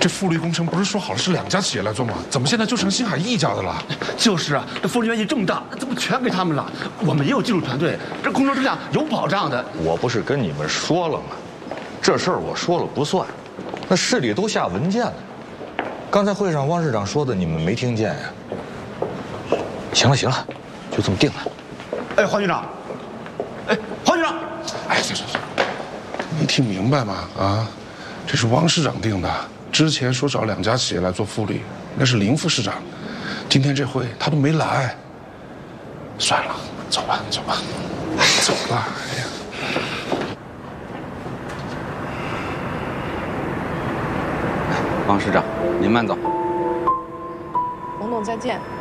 这复绿工程不是说好了是2家企业来做吗？怎么现在就成星海1家的了？ 就是啊，这复绿园艺这么大，怎么全给他们了？我们也有技术团队，这工程质量有保障的。 我不是跟你们说了吗？这事儿我说了不算，那市里都下文件了。刚才会上汪市长说的，你们没听见呀？行了行了，就这么定了。 哎，黄局长，哎，黄局长， 哎，行，你听明白吗？啊，这是汪市长定的。之前说找2家企业来做复绿，那是林副市长。今天这会他都没来。算了，走吧。走吧。哎呀。 汪市长，您慢走。 冯总再见。